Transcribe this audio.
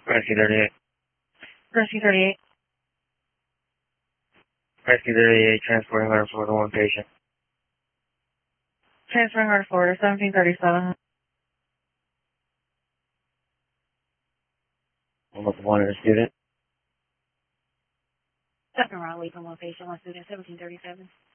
Rescue 38. Rescue 38. Rescue 38, transporting Hunter Florida, one patient. Transferring her to Florida, 1737. Almost wanted a student. Second round, leaving one patient, one student, 1737.